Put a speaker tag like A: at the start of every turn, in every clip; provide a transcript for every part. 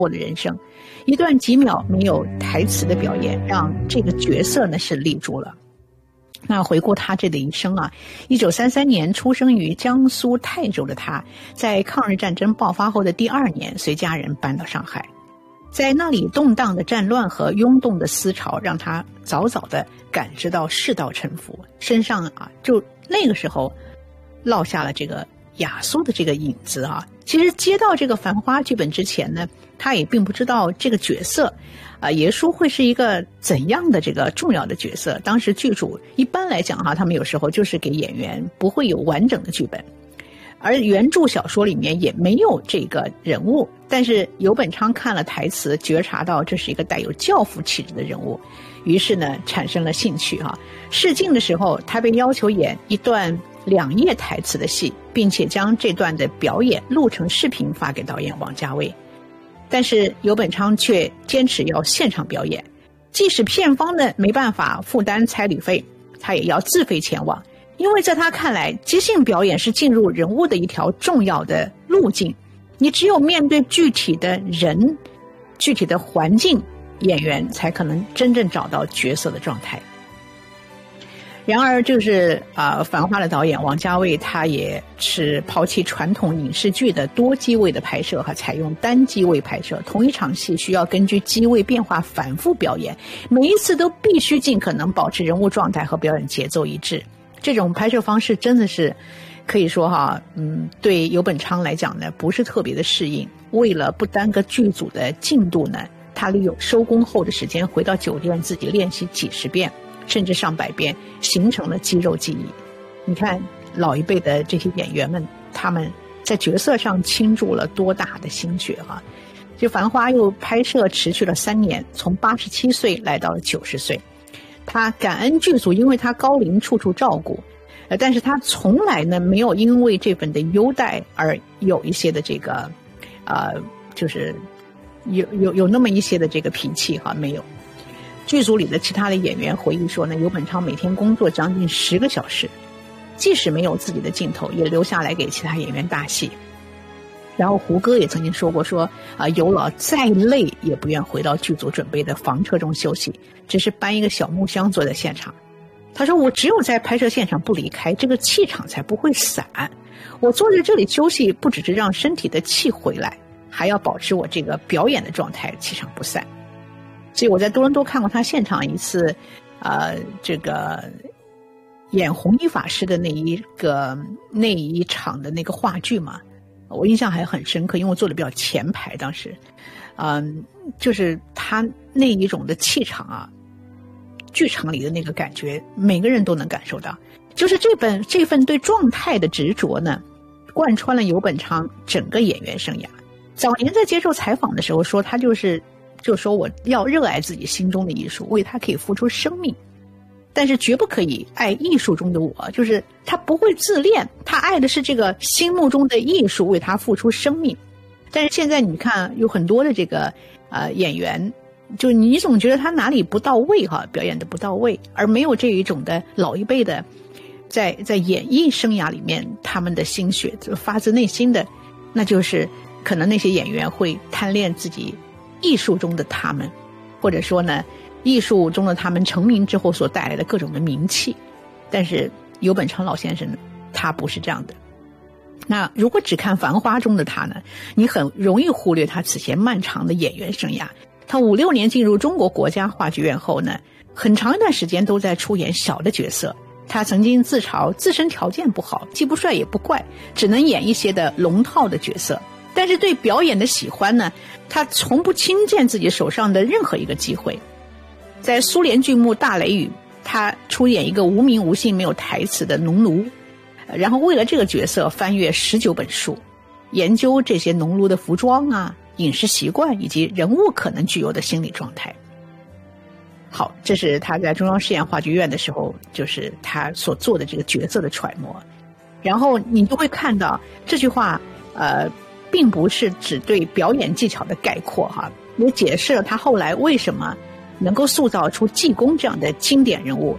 A: 我的人生，一段几秒没有台词的表演，让这个角色呢是立住了。那回顾他这的一生啊，1933年出生于江苏泰州的他，在抗日战争爆发后的第2年，随家人搬到上海。在那里动荡的战乱和涌动的思潮，让他早早的感知到世道沉浮，身上就那个时候落下了这个亚苏的这个影子啊。其实接到这个《繁花》剧本之前呢，他也并不知道这个角色耶稣会是一个怎样的这个重要的角色。当时剧组一般来讲他们有时候就是给演员不会有完整的剧本，而原著小说里面也没有这个人物，但是游本昌看了台词，觉察到这是一个带有教父气质的人物，于是呢产生了兴趣试镜的时候，他被要求演一段2页台词的戏，并且将这段的表演录成视频发给导演王家卫。但是游本昌却坚持要现场表演，即使片方呢没办法负担差旅费，他也要自费前往。因为在他看来，即兴表演是进入人物的一条重要的路径，你只有面对具体的人、具体的环境，演员才可能真正找到角色的状态。然而就是繁花的导演王家卫，他也是抛弃传统影视剧的多机位的拍摄和采用单机位拍摄，同一场戏需要根据机位变化反复表演，每一次都必须尽可能保持人物状态和表演节奏一致。这种拍摄方式真的是可以说对游本昌来讲呢不是特别的适应。为了不耽搁剧组的进度呢，他利用收工后的时间回到酒店自己练习几十遍甚至上百遍，形成了肌肉记忆。你看老一辈的这些演员们，他们在角色上倾注了多大的心血这繁花又拍摄持续了3年，从87岁来到了90岁。他感恩剧组因为他高龄处处照顾，但是他从来呢没有因为这份的优待而有一些的这个就是有那么一些的这个脾气没有。剧组里的其他的演员回忆说呢，游本昌每天工作将近10个小时，即使没有自己的镜头，也留下来给其他演员搭戏。然后胡歌也曾经说过，游老再累也不愿回到剧组准备的房车中休息，只是搬一个小木箱坐在现场。他说，我只有在拍摄现场不离开，这个气场才不会散。我坐在这里休息，不只是让身体的气回来，还要保持我这个表演的状态，气场不散。所以我在多伦多看过他现场一次这个演红衣法师的那一场的那个话剧嘛，我印象还很深刻，因为我坐的比较前排，当时就是他那一种的气场剧场里的那个感觉，每个人都能感受到。就是这份对状态的执着呢，贯穿了游本昌整个演员生涯。早年在接受采访的时候说，他就说我要热爱自己心中的艺术，为他可以付出生命，但是绝不可以爱艺术中的我，就是他不会自恋，他爱的是这个心目中的艺术，为他付出生命。但是现在你看有很多的这个演员，就你总觉得他哪里不到位表演的不到位，而没有这一种的老一辈的在演艺生涯里面他们的心血发自内心的，那就是可能那些演员会贪恋自己艺术中的他们，或者说呢艺术中的他们成名之后所带来的各种的名气。但是游本昌老先生呢，他不是这样的。那如果只看《繁花》中的他呢，你很容易忽略他此前漫长的演员生涯。他5、6年进入中国国家话剧院后呢，很长一段时间都在出演小的角色。他曾经自嘲自身条件不好，既不帅也不怪，只能演一些的龙套的角色。但是对表演的喜欢呢，他从不轻贱自己手上的任何一个机会。在苏联剧目《大雷雨》，他出演一个无名无姓没有台词的农奴，然后为了这个角色翻阅19本书，研究这些农奴的服装饮食习惯以及人物可能具有的心理状态。好，这是他在中央实验话剧院的时候，就是他所做的这个角色的揣摩。然后你就会看到这句话并不是只对表演技巧的概括也解释了他后来为什么能够塑造出济公这样的经典人物，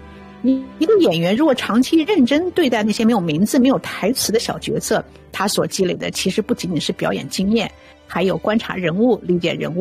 A: 你一个演员如果长期认真对待那些没有名字、没有台词的小角色，他所积累的其实不仅仅是表演经验，还有观察人物、理解人物